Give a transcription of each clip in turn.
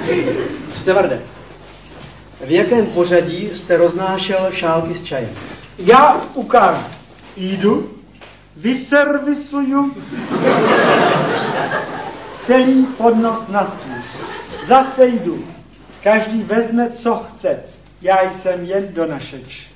Stevarde, v jakém pořadí jste roznášel šálky s čajem? Já ukážu. Jdu, vyservisuju celý podnos na stůl. Zase jdu. Každý vezme, co chce. Já jsem jen donašeč.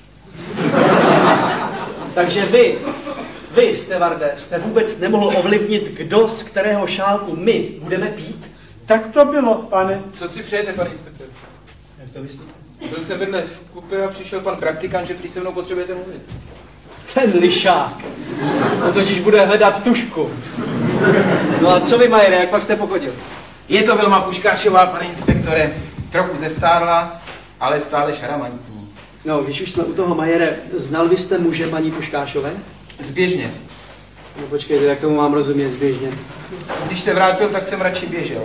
Takže vy, Stevarde, jste vůbec nemohl ovlivnit, kdo z kterého šálku my budeme pít? Tak to bylo, pane. Co si přejete, pane inspektor? Jak to myslíte? Byl jsem vedle v kupě a přišel pan praktikant, že prý se mnou potřebujete mluvit. Ten lišák. On totiž bude hledat tužku. No a co vy, Majere, jak pak jste pochodil? Je to Vilma Puškášová, pane inspektore. Trochu zestárla, ale stále šaramantní. No, když už jsme u toho, Majere, znal byste muže paní Puškášové? Zběžně. No počkejte, jak tomu mám rozumět zběžně? Když se vrátil, tak jsem radši běžel.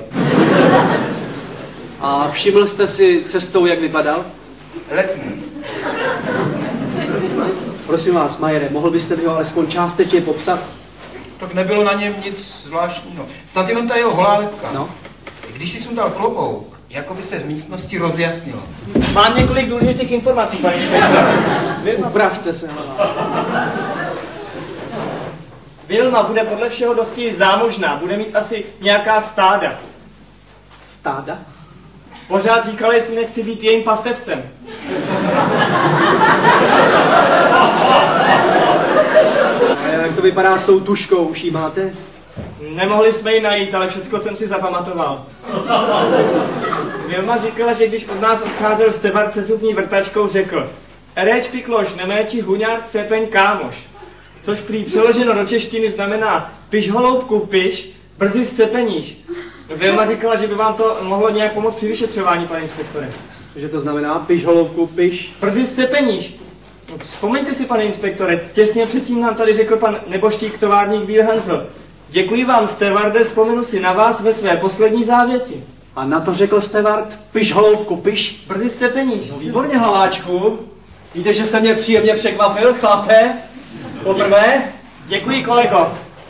A všiml jste si cestou, jak vypadal? Letní. Prosím vás, Majere, mohl byste mi ho alespoň částečně popsat? Tak nebylo na něm nic zvláštního. Snad jenom ta jeho holá lepka. No. Když si sundal klobouk, jako by se v místnosti rozjasnilo. Mám několik důležitých informací, pane inspektor. Upravte se, hlava. Vilma bude podle všeho dosti zámožná, bude mít asi nějaká stáda. Stáda? Pořád říkala, jestli nechci být jejím pastevcem. A jak to vypadá s tou tužkou, už jí máte? Nemohli jsme ji najít, ale všecko jsem si zapamatoval. Vilma říkala, že když od nás odcházel Stevard se zubní vrtačkou, řekl: Ereč pikloš, neméči huňár, sepeň kámoš. Což prý přeloženo do češtiny znamená piš holoubku, piš, brzy scepeníš. Vilma říkala, že by vám to mohlo nějak pomoct při vyšetřování, pane inspektore. Že to znamená piš, holoubku, piš? Brzy scepeníš. Vzpomeňte si, pane inspektore, těsně předtím nám tady řekl pan neboštík továrník Wilhansl: Děkuji vám, Stevarde, vzpomenu si na vás ve své poslední závěti. A na to řekl Stevard, piš, holoubku, piš? Brzy scepeníš. No výborně, hlaváčku. Víte, že jste mě příjemně překvapil, chlape? Poprvé? Děkuji, kolego.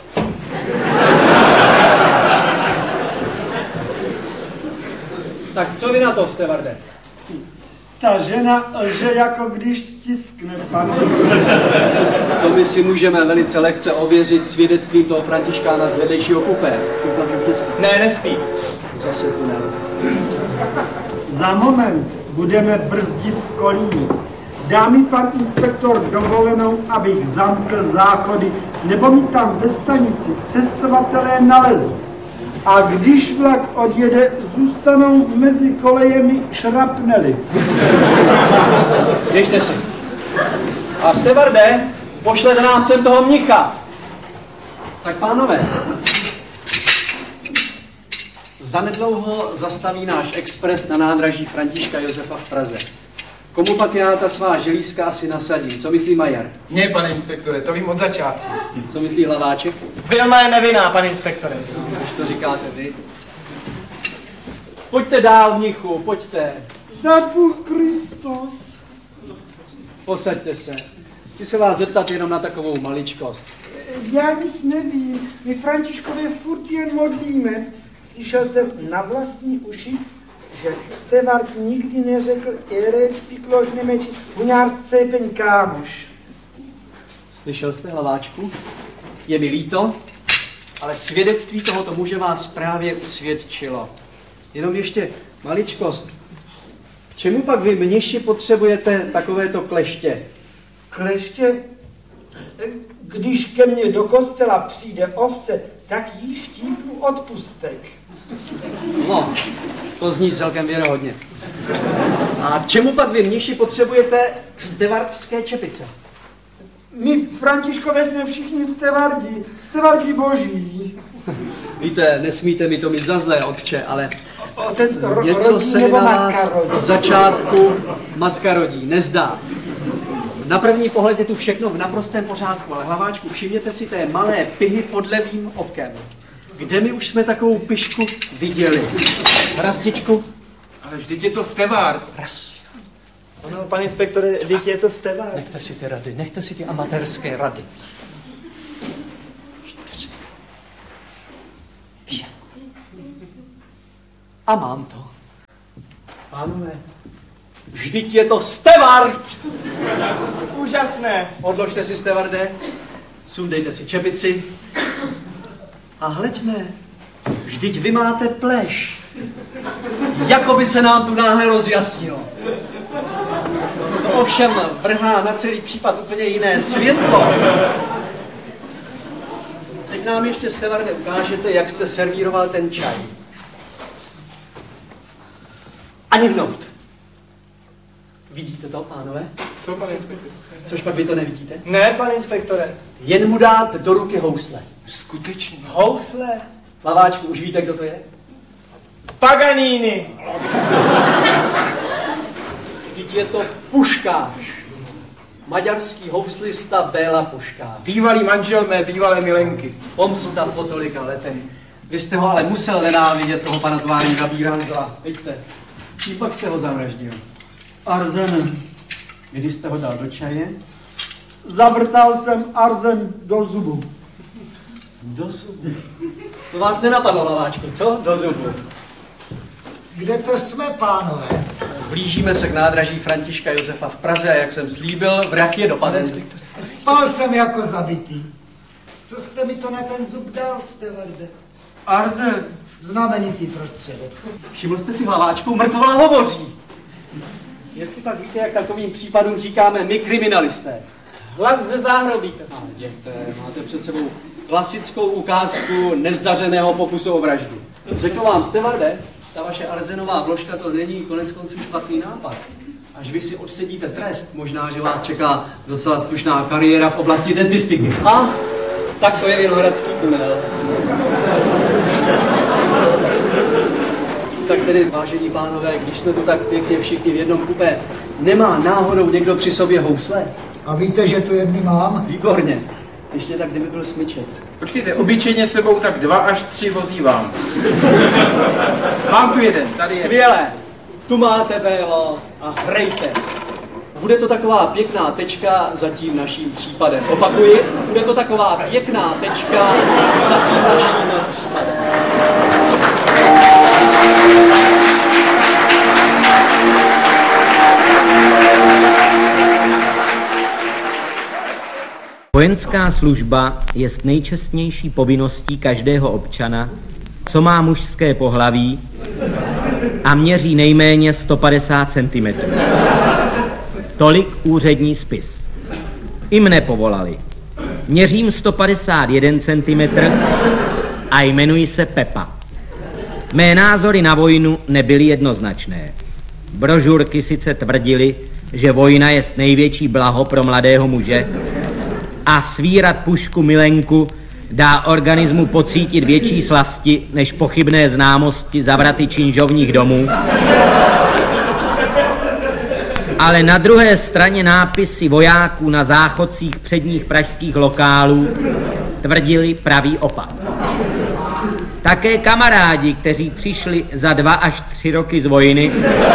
Tak co vy na to, Stevarde? Ta žena lže, jako když stiskne, pane. To my si můžeme velice lehce ověřit svědectvím toho Františkána z vedlejšího kupé. Doufám, že už nespí. Ne, nespí. Zase tunel. Za moment budeme brzdit v Kolíně. Dá mi pan inspektor dovolenou, abych zamkl záchody, nebo mi tam ve stanici cestovatelé nalezou. A když vlak odjede, zůstanou mezi kolejemi šrapnely. Běžte si. A Stevarde, pošlete nám sem toho mnicha. Tak pánové, zanedlouho zastaví náš expres na nádraží Františka Josefa v Praze. Komu pak já ta svá želízka asi nasadím? Co myslí Majer? Ne, pane inspektore, to vím od začátku. Co myslí Hlaváček? Vilma je nevinná, pane inspektore. Když to říkáte vy. Pojďte dál, mnichu, pojďte. Znáš Bůh Kristus? Posaďte se. Chci se vás zeptat jenom na takovou maličkost. Já nic nevím. My Františkově furt jen modlíme. Slyšel jsem na vlastní uši, že Stevard nikdy neřekl Ereč pikloš nemeči huňár scepeň kámoš. Slyšel jste, Hlaváčku? Je mi líto, ale svědectví tohoto muže vás právě usvědčilo. Jenom ještě maličkost. K čemu pak vy, mniši, potřebujete takovéto kleště? Kleště? Když ke mně do kostela přijde ovce, tak jí štípnu odpustek. No, to zní celkem věrohodně. A k čemu pak vy, mniši, potřebujete stevardské čepice? My Františkové jsme všichni stevardi boží. Víte, nesmíte mi to mít za zlé, otče, ale Otec něco se mi nebo na matka vás rodí? od začátku matka rodí, nezdá. Na první pohled je tu všechno v naprostém pořádku, ale Hlaváčku, všimněte si té malé pihy pod levým okem. Kde my už jsme takovou pišku viděli? Hrazdičku? Ale vždyť je to Stevard. Raz. Ano, pane inspektore, vždyť je to Stevard. Nechte si ty rady, nechte si ty amatérské rady. 4, 5. A mám to. Pánové, vždyť je to stevard! Úžasné. Odložte si, stevarde, sundejte si čepici a hleďme, vždyť vy máte pleš. Jako by se nám tu náhle rozjasnilo. To ovšem vrhá na celý případ úplně jiné světlo. Teď nám ještě, stevarde, ukážete, jak jste servíroval ten čaj. Ani hnout. Vidíte to, pánové? Co, pane inspektore? Což pak vy to nevidíte? Ne, pane inspektore. Jen mu dát do ruky housle. Skutečně. Housle. Hlaváčku, už víte, kdo to je? Paganini. Vždyť je to Puškáš. Maďarský houslista Béla Puškáš. Bývalý manžel mé bývalé milenky. Pomsta po tolika letech. Vy jste ho ale musel nenávidět, toho pana továrníka Bíranza. Vidíte, čím pak jste ho zavraždil? Arzenem. Kdy jste ho dal do čaje? Zavrtal jsem arzen do zubu. Do zubu. To vás nenapadlo, Hlaváčku, co? Do zubu. Kde to jsme, pánové? Blížíme se k nádraží Františka Josefa v Praze a jak jsem slíbil, vrah je dopaden. Spal jsem jako zabitý. Co jste mi to na ten zub dal, stevarde? Arzen. Znamenitý prostředek. Všiml jste si, Hlaváčku, mrtvola hovoří. Jestli pak víte, jak takovým případům říkáme my kriminalisté. Hlas ze záhrobí. A jděte, máte před sebou klasickou ukázku nezdařeného pokusu o vraždu. Řekl vám, stevarde, ta vaše arzenová vložka to není konec konců špatný nápad. Až vy si odsedíte trest, možná, že vás čeká docela slušná kariéra v oblasti dentistiky. A tak to je Vinohradský tunel. Tak tedy, vážení pánové, když jsme tu tak pěkně všichni v jednom kupé, nemá náhodou někdo při sobě housle? A víte, že tu jedny mám? Výborně. Ještě tak, kdyby byl smyčec. Počkejte, obyčejně sebou tak 2 až 3 vozívám. Mám tu jeden, tady je. Skvěle. Tu máte, Bélo, a hrajte. Bude to taková pěkná tečka za tím naším případem. Opakuji, bude to taková pěkná tečka za tím naším případem. Vojenská služba je nejčestnější povinností každého občana, co má mužské pohlaví a měří nejméně 150 cm. Tolik úřední spis. I mne povolali. Měřím 151 cm a jmenuji se Pepa. Mé názory na vojnu nebyly jednoznačné. Brožurky sice tvrdily, že vojna je největší blaho pro mladého muže a svírat pušku milenku dá organismu pocítit větší slasti než pochybné známosti zavraty činžovních domů. Ale na druhé straně nápisy vojáků na záchodcích předních pražských lokálů tvrdili pravý opak. Také kamarádi, kteří přišli za 2 až 3 roky z vojny,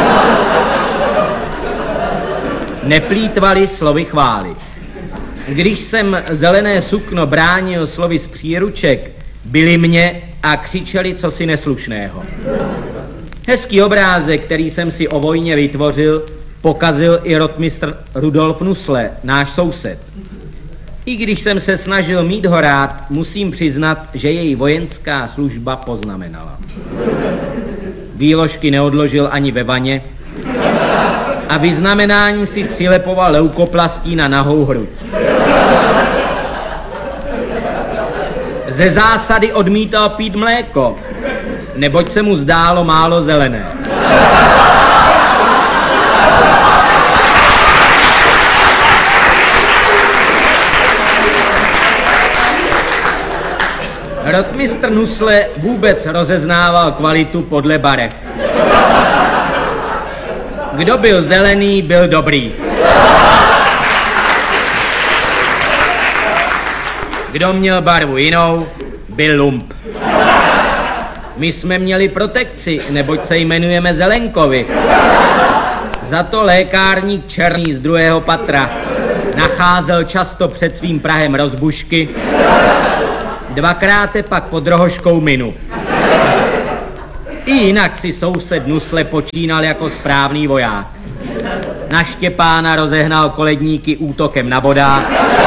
neplýtvali slovy chvály. Když jsem zelené sukno bránil slovy z příruček, byli mě a křičeli cosi neslušného. Hezký obrázek, který jsem si o vojně vytvořil, pokazil i rotmistr Rudolf Nusle, náš soused. I když jsem se snažil mít ho rád, musím přiznat, že její vojenská služba poznamenala. Výložky neodložil ani ve vaně a vyznamenání si přilepoval leukoplastí na nahou hruď. Ze zásady odmítal pít mléko, neboť se mu zdálo málo zelené. Rotmistr Nusle vůbec rozeznával kvalitu podle barev. Kdo byl zelený, byl dobrý. Kdo měl barvu jinou, byl lump. My jsme měli protekci, neboť se jmenujeme Zelenkovi. Za to lékárník Černý z 2. patra nacházel často před svým prahem rozbušky, 2krát pak pod rohoškou minu. I jinak si soused Nusle počínal jako správný voják. Na Štěpána rozehnal koledníky útokem na bodách.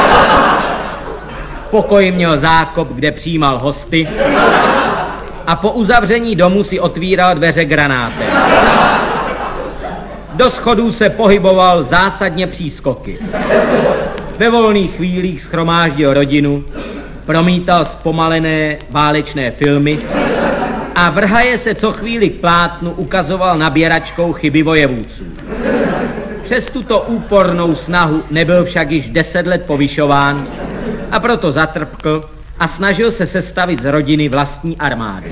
V pokoji měl zákop, kde přijímal hosty. A po uzavření domu si otvíral dveře granátem. Do schodů se pohyboval zásadně přískoky. Ve volných chvílích shromáždil rodinu, promítal zpomalené válečné filmy a vrhaje se co chvíli k plátnu ukazoval nabíračkou chyby vojevůdců. Přes tuto úpornou snahu nebyl však již 10 let povyšován a proto zatrpkl a snažil se sestavit z rodiny vlastní armádu.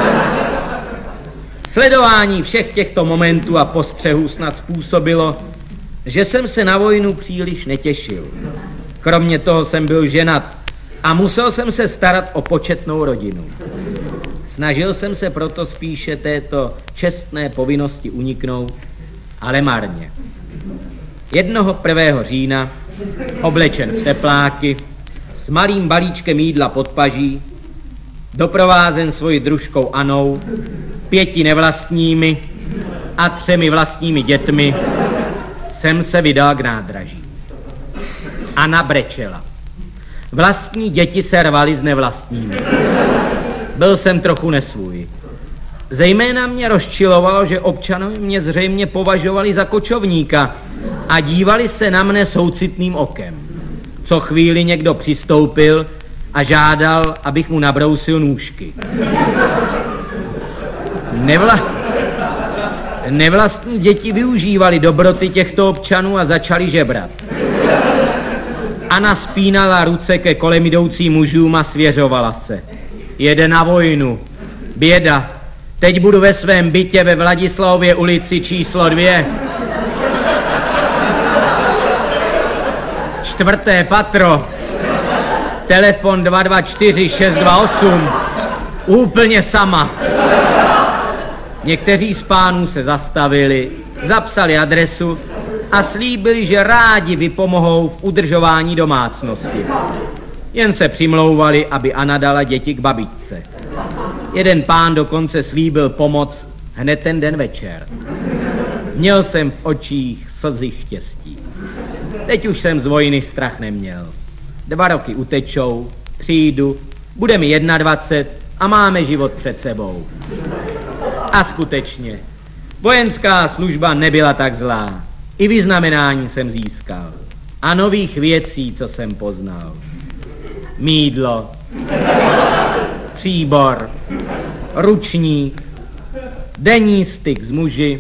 Sledování všech těchto momentů a postřehů snad způsobilo, že jsem se na vojnu příliš netěšil. Kromě toho jsem byl ženat a musel jsem se starat o početnou rodinu. Snažil jsem se proto spíše této čestné povinnosti uniknout, ale marně. Jednoho 1. října, oblečen v tepláky, s malým balíčkem jídla pod paží, doprovázen svojí družkou Anou, 5 nevlastními a 3 vlastními dětmi, jsem se vydal k nádraží. Anna brečela. Vlastní děti se rvaly s nevlastními. Byl jsem trochu nesvůj. Zejména mě rozčilovalo, že občanovi mě zřejmě považovali za kočovníka a dívali se na mne soucitným okem. Co chvíli někdo přistoupil a žádal, abych mu nabrousil nůžky. Nevlastní děti využívali dobroty těchto občanů a začali žebrat. Anna spínala ruce ke kolem jdoucím mužům a svěřovala se. Jede na vojnu. Běda. Teď budu ve svém bytě ve Vladislavově ulici číslo 2. 4. patro. Telefon 224 628. Úplně sama. Někteří z pánů se zastavili, zapsali adresu a slíbili, že rádi vypomohou v udržování domácnosti. Jen se přimlouvali, aby Anna dala děti k babičce. Jeden pán dokonce slíbil pomoc hned ten den večer. Měl jsem v očích slzy štěstí. Teď už jsem z vojny strach neměl. 2 roky utečou, přijdu, bude mi 21 a máme život před sebou. A skutečně, vojenská služba nebyla tak zlá. I vyznamenání jsem získal. A nových věcí, co jsem poznal. Mýdlo, příbor, ručník, denní styk s muži,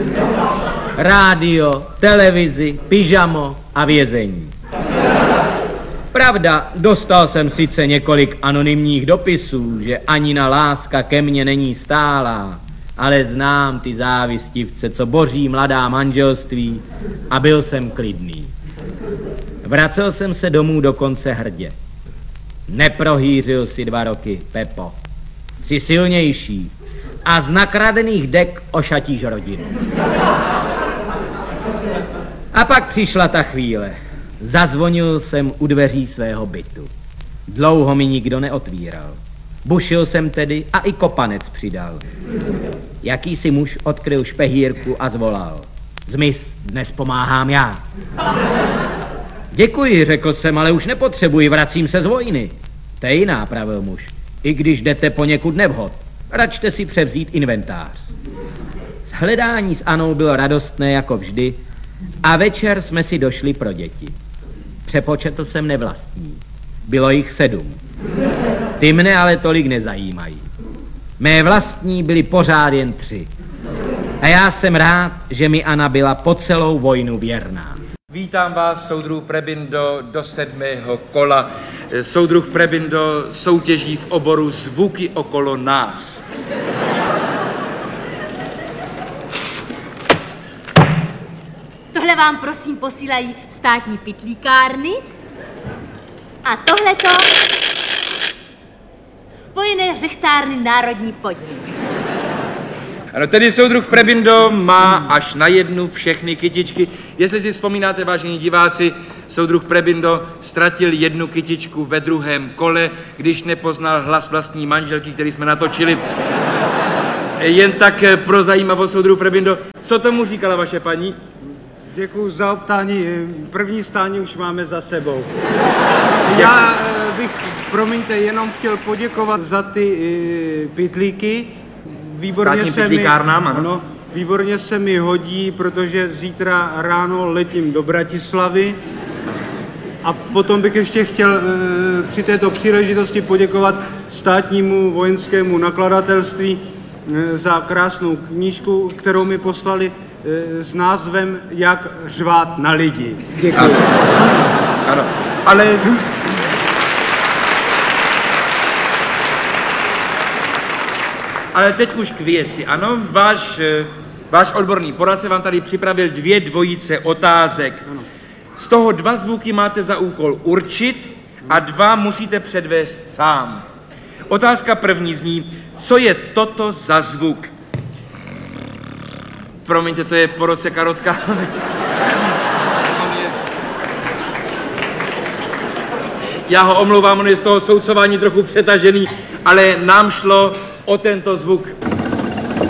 rádio, televizi, pyžamo a vězení. Pravda, dostal jsem sice několik anonymních dopisů, že Anina láska ke mně není stálá, ale znám ty závistivce, co boří mladá manželství a byl jsem klidný. Vracel jsem se domů dokonce hrdě. Neprohýřil si 2 roky, Pepo. Jsi silnější a z nakradených dek ošatíš rodinu. A pak přišla ta chvíle. Zazvonil jsem u dveří svého bytu. Dlouho mi nikdo neotvíral. Bušil jsem tedy a i kopanec přidal. Jakýsi muž odkryl špehírku a zvolal. Zmiz, dnes pomáhám já. Děkuji, řekl jsem, ale už nepotřebuji, vracím se z vojny. To je jiná, pravil muž. I když jdete poněkud nevhod, račte si převzít inventář. Shledání s Anou bylo radostné jako vždy a večer jsme si došli pro děti. Přepočetl jsem nevlastní. Bylo jich 7. Ty mne ale tolik nezajímají. Mé vlastní byly pořád jen 3. A já jsem rád, že mi Anna byla po celou vojnu věrná. Vítám vás, soudruh Prebindo, do 7. kola. Soudruh Prebindo soutěží v oboru Zvuky okolo nás. Tohle vám prosím posílají státní pytlíkárny a tohleto Spojené řechtárny Národní podnik. Ano, tedy soudruh Prebindo má až na 1 všechny kytičky. Jestli si vzpomínáte, vážení diváci, soudruh Prebindo ztratil 1 kytičku ve 2. kole, když nepoznal hlas vlastní manželky, který jsme natočili. Jen tak pro zajímavost, soudruh Prebindo, co tomu říkala vaše paní? Děkuji za optání. První stání už máme za sebou. Já bych, promiňte, jenom chtěl poděkovat za ty pytlíky. Státním pytlíkárnám, ano. Ano, výborně se mi hodí, protože zítra ráno letím do Bratislavy. A potom bych ještě chtěl při této příležitosti poděkovat státnímu vojenskému nakladatelství za krásnou knížku, kterou mi poslali s názvem Jak řvát na lidi. Děkuji. Ano, ale... Ale teď už k věci, ano, váš odborný poradce vám tady připravil 2 dvojice otázek. Ano. Z toho 2 zvuky máte za úkol určit a 2 musíte předvést sám. Otázka první zní, co je toto za zvuk? Promiňte, to je po roce karotka. Já ho omlouvám, on je z toho soudcování trochu přetažený, ale nám šlo o tento zvuk.